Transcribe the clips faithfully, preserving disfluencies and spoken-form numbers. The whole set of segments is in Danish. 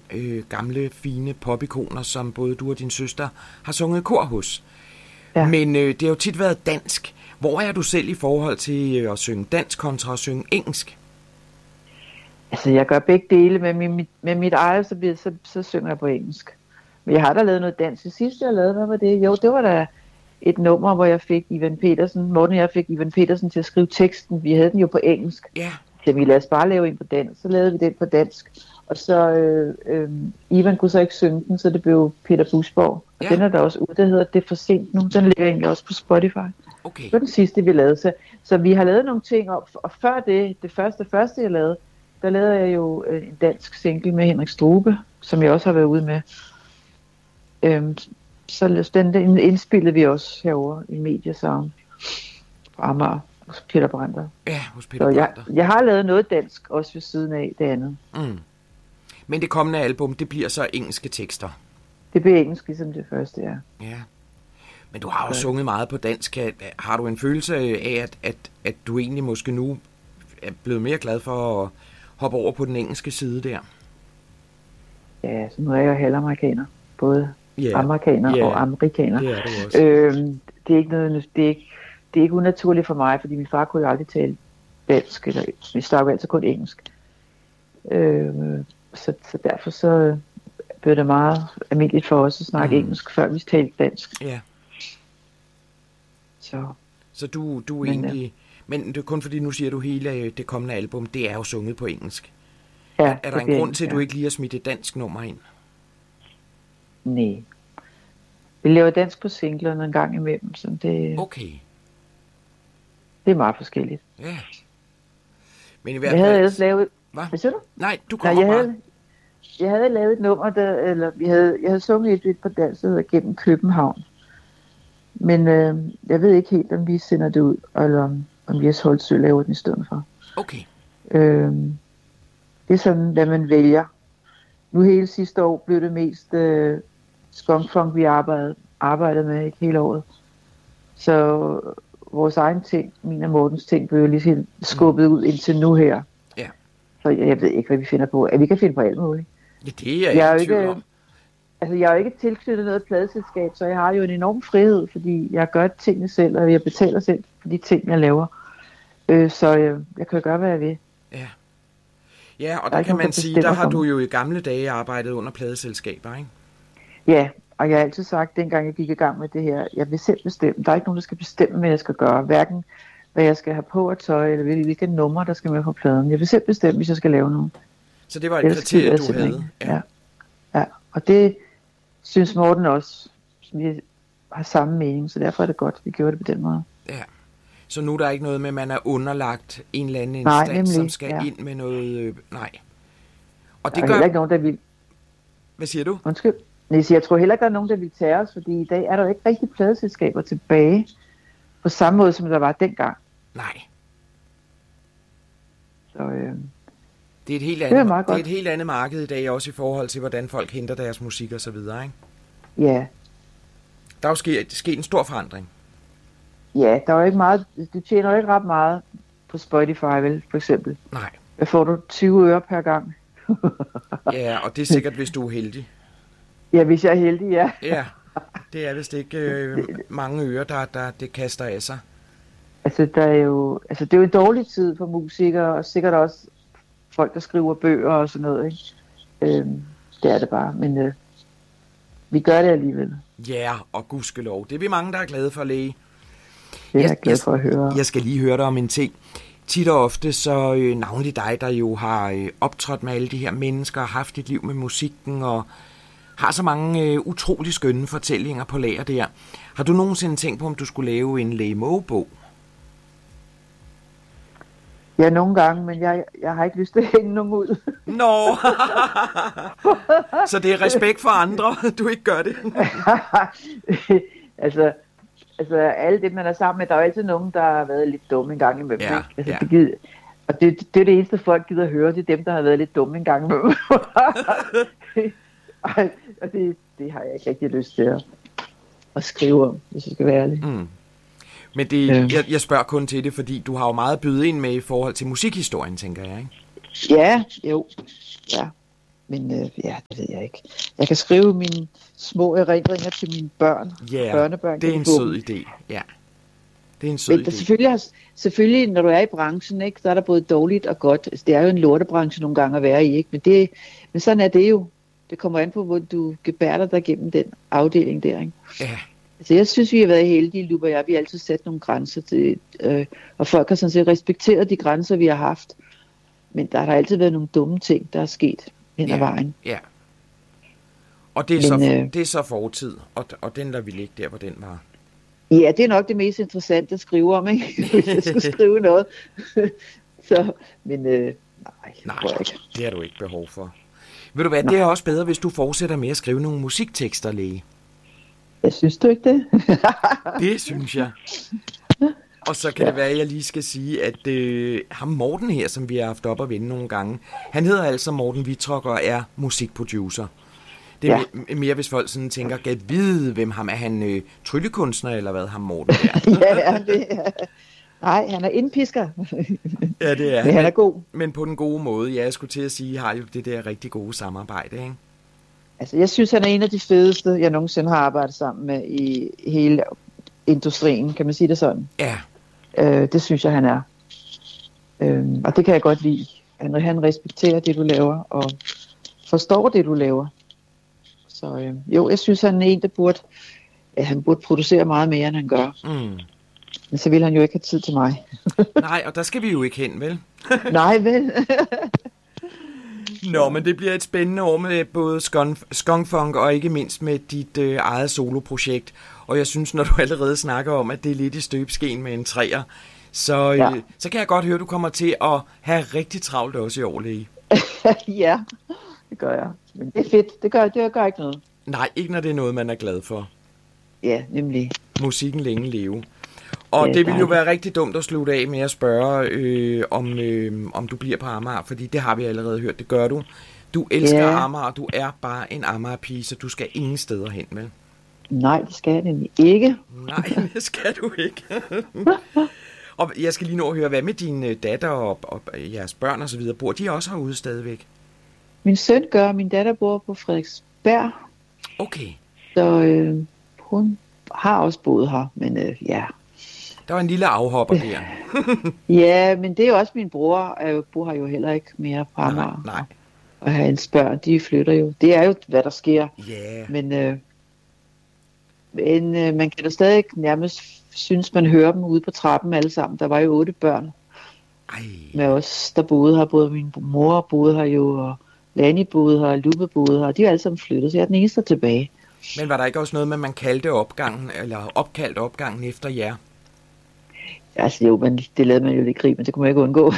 øh, gamle, fine popikoner, som både du og din søster har sunget kor hos. Ja. Men øh, det har jo tit været dansk. Hvor er du selv i forhold til øh, at synge dansk kontra at synge engelsk? Altså, jeg gør begge dele. Med, mit, med mit eget, så, bliver, så, så synger jeg på engelsk. Men jeg har da lavet noget dansk. Det sidste, jeg lavede, hvad var det? Jo, det var da et nummer, hvor jeg fik Ivan Petersen. Morten og jeg fik Ivan Petersen til at skrive teksten. Vi havde den jo på engelsk. Ja. Så vi lad os bare lave en på dansk. Så lavede vi den på dansk. Og så øh, øh, Ivan kunne så ikke synge den, så det blev Peter Busborg. Og ja. Den er der også ude, der hedder Det er for sent nu. Den ligger egentlig også på Spotify. Okay. Det var den sidste, vi lavede. Så, så vi har lavet nogle ting op. Og før det, det første, første jeg lavede, der lavede jeg jo øh, en dansk single med Henrik Strube, som jeg også har været ude med. Øhm, så den, den indspillede vi også herovre i Mediasound på Amager hos Peter Brander. Ja, hos Peter så Brander. Jeg, jeg har lavet noget dansk også ved siden af det andet. Mm. Men det kommende album, det bliver så engelske tekster? Det bliver engelsk, ligesom det første, ja. Ja. Men du har jo ja. sunget meget på dansk. Har du en følelse af, at, at, at du egentlig måske nu er blevet mere glad for at hoppe over på den engelske side der? Ja, så nu er jeg jo halvamerikaner. Både yeah. amerikaner yeah. og amerikaner. Det er du også. Øhm, det er ikke noget, det er ikke, det er ikke unaturligt for mig, fordi min far kunne jo aldrig tale dansk, eller vi snakker altid kun engelsk. Øhm, så, så derfor så blev det meget almindeligt for os at snakke mm. engelsk, før vi talte dansk. Ja. Yeah. Så, så du, du er egentlig... Ja. Men det er kun fordi, nu siger du hele det kommende album, det er jo sunget på engelsk. Ja, er, er der en grund til, at du ikke lige har smidt et dansk nummer ind? Nej. Vi laver dansk på singlerne en gang imellem, så det, okay. det er meget forskelligt. Ja. Men i hvert fald... Jeg havde ellers lavet... Hvad? Hvad siger du? Nej, du kommer Nej, jeg bare. Havde, jeg havde lavet et nummer, der... Eller vi havde, jeg havde sunget et lidt på dansk, der hedder Gennem København. Men øh, jeg ved ikke helt, om vi sender det ud, eller om, om Jes Holtsø laver den i stedet for. Okay. Øh, det er sådan, hvad man vælger. Nu hele sidste år blev det mest øh, skunkfunk, vi arbejdede, arbejdede med ikke hele året. Så vores egen ting, min og Mortens ting, blev jo lige skubbet mm. ud indtil nu her. Ja. Så jeg, jeg ved ikke, hvad vi finder på. At vi kan finde på alt muligt. Ja, det er jeg, jeg ikke tvivl om. Altså, jeg er jo ikke tilknyttet noget pladeselskab, så jeg har jo en enorm frihed, fordi jeg gør tingene selv, og jeg betaler selv for de ting, jeg laver. Øh, så øh, jeg kan gøre, hvad jeg vil. Ja. Ja, og der, der kan man sige, der har du jo i gamle dage arbejdet under pladeselskaber, ikke? Ja, og jeg har altid sagt, dengang jeg gik i gang med det her, jeg vil selv bestemme. Der er ikke nogen, der skal bestemme, hvad jeg skal gøre. Hverken hvad jeg skal have på at tøj, eller hvilke numre, der skal med på pladen. Jeg vil selv bestemme, hvis jeg skal lave noget. Så det var et kriterie, du havde? Ja. ja. Ja, og det synes Morten også, vi har samme mening, så derfor er det godt, at vi gjorde det på den måde. Ja, så nu er der ikke noget med, at man er underlagt en eller anden nej, instans, nemlig, som skal ja. ind med noget... Øh, nej. Og det der er gør... heller ikke nogen, der vil... Hvad siger du? Undskyld. Nej, jeg tror heller ikke, der er nogen, der vil tage os, fordi i dag er der jo ikke rigtig pladeselskaber tilbage, på samme måde, som der var dengang. Nej. Så... Øh... Det er, et helt andet, det, er det er et helt andet marked i dag, også i forhold til, hvordan folk henter deres musik og så videre, ikke? Ja. Der er jo sket, sket en stor forandring. Ja, der er jo ikke meget, du tjener jo ikke ret meget på Spotify, vel, for eksempel. Nej. Hvad får du? tyve øre per gang? Ja, og det er sikkert, hvis du er heldig. Ja, hvis jeg er heldig, ja. Ja, det er vist ikke øh, mange øre, der, der det kaster af sig. Altså, der er jo, altså, det er jo en dårlig tid for musikere, og sikkert også folk, der skriver bøger og sådan noget, ikke? Øhm, det er det bare, men øh, vi gør det alligevel. Ja, og gudskelov. Det er vi mange, der er glade for, Læge. Det er jeg glad for at høre. Jeg skal lige høre dig om en ting. Tit og ofte, så øh, navnlig dig, der jo har øh, optrådt med alle de her mennesker, haft et liv med musikken, og har så mange øh, utrolig skønne fortællinger på lager der. Har du nogensinde tænkt på, om du skulle lave en Læge Måge-bog? Ja, nogle gange, men jeg, jeg har ikke lyst til at hænge nogen ud. Nå! Så det er respekt for andre, du ikke gør det? altså, altså, alle dem, man er sammen med, der er jo altid nogen, der har været lidt dumme en gang imellem. Ja, altså, ja. det, gider, og det, det er det eneste, folk gider at høre, det er dem, der har været lidt dumme en gang imellem. og det, det har jeg ikke rigtig lyst til at, at skrive om, hvis jeg skal være ærlig. Mm. Men det, jeg, jeg spørger kun til det, fordi du har jo meget at byde ind med i forhold til musikhistorien, tænker jeg, ikke? Ja, jo. Ja. Men øh, ja, det ved jeg ikke. Jeg kan skrive mine små erindringer til mine børn. Ja, børnebørn, det er en sød idé. Ja, det er en sød Men der idé. selvfølgelig, har, selvfølgelig, når du er i branchen, ikke, så er der både dårligt og godt. Altså, det er jo en lortebranche nogle gange at være i, ikke? Men, det, men sådan er det jo. Det kommer an på, hvor du gebærder dig gennem den afdeling der, ikke? Ja. Altså, jeg synes, vi har været heldige, Luba og jeg. Vi har altid sat nogle grænser til, øh, og folk har sådan set respekteret de grænser, vi har haft. Men der har der altid været nogle dumme ting, der er sket hen ad Ja. vejen. Ja. Og det er, Men, så, øh, det er så fortid, og, og den der vi ligge der, hvor den var. Ja, det er nok det mest interessante at skrive om, ikke? Hvis jeg skulle skrive noget. Så, men øh, nej, Nej, tror jeg ikke. det har du ikke behov for. Ved du hvad, det er også bedre, hvis du fortsætter med at skrive nogle musiktekster, Læge. Jeg synes du ikke det? Det synes jeg. Og så kan ja. det være, at jeg lige skal sige, at øh, ham Morten her, som vi har haft op at vende nogle gange, han hedder altså Morten Wittrock og er musikproducer. Det er ja. mere, hvis folk sådan tænker, kan vide, hvem ham er. Han øh, tryllekunstner, eller hvad, ham Morten er? Ja, ja, det er... Nej, han er indpisker. Ja, det er men han er god. Men på den gode måde. Ja, jeg skulle til at sige, I har jo det der rigtig gode samarbejde, ikke? Altså, jeg synes, han er en af de fedeste, jeg nogensinde har arbejdet sammen med i hele industrien. Kan man sige det sådan? Ja. Øh, det synes jeg, han er. Øh, og det kan jeg godt lide. Han, han respekterer det, du laver, og forstår det, du laver. Så øh, jo, jeg synes, han er en, der burde, ja, han burde producere meget mere, end han gør. Mm. Men så vil han jo ikke have tid til mig. Nej, og der skal vi jo ikke hen, vel? Nej, vel? Nå, men det bliver et spændende år med både Skunkfunk og ikke mindst med dit øh, eget soloprojekt. Og jeg synes, når du allerede snakker om, at det er lidt i støbeskeen med en træer, så, øh, ja. så kan jeg godt høre, at du kommer til at have rigtig travlt også i år, Læge. Ja, det gør jeg. Men det er fedt. Det gør, det gør ikke noget. Nej, ikke når det er noget, man er glad for. Ja, nemlig. Musikken længe leve. Og ja, det ville jo være rigtig dumt at slutte af med at spørge, øh, om, øh, om du bliver på Amager, fordi det har vi allerede hørt, det gør du. Du elsker ja. Amager, du er bare en Amager-pige, så du skal ingen steder hen, vel? Nej, det skal jeg nemlig ikke. Nej, det skal du ikke. Og jeg skal lige nå at høre, hvad med din datter og, og jeres børn og så videre? Bor de også herude stadigvæk? Min søn gør, min datter bor på Frederiksberg. Okay. Så øh, hun har også boet her, men øh, ja. Der var en lille afhopper der. Ja, men det er jo også min bror, jeg bor her jo heller ikke mere på Amager. Nej, nej. Og hans børn, de flytter jo. Det er jo, hvad der sker. Yeah. Men, øh, men øh, man kan da stadig nærmest synes, man hører dem ude på trappen alle sammen. Der var jo otte børn. Ej. Med os, der boede her. Både min mor boede her jo, og Lani boede her, og Lupe boede her. De er alle sammen flyttet, så jeg er den eneste tilbage. Men var der ikke også noget med, at man kaldte opgangen, eller opkaldte opgangen efter jer? Altså jo, men det lavede man jo lidt krig, men det kunne man ikke undgå.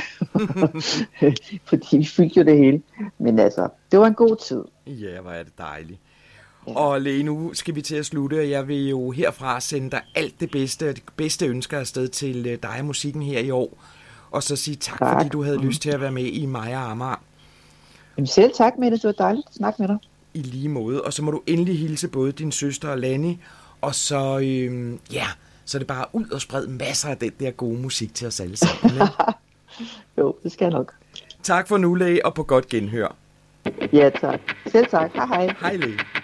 Fordi vi fyldte jo det hele. Men altså, det var en god tid. Ja, hvor er det dejligt. Ja. Og Læge, nu skal vi til at slutte, og jeg vil jo herfra sende dig alt det bedste, og det bedste ønsker afsted til dig og musikken her i år. Og så sige tak, tak. fordi du havde mm. lyst til at være med i Maja Amager. Jamen selv tak med det, det var dejligt at snakke med dig. I lige måde, og så må du endelig hilse både din søster og Lani, og så, øhm, ja, så er det bare ud og sprede masser af den der gode musik til os alle sammen. Jo, det skal jeg nok. Tak for nu, Læge, og på godt genhør. Ja, tak. Selv tak. Hej hej. Hej, Læge.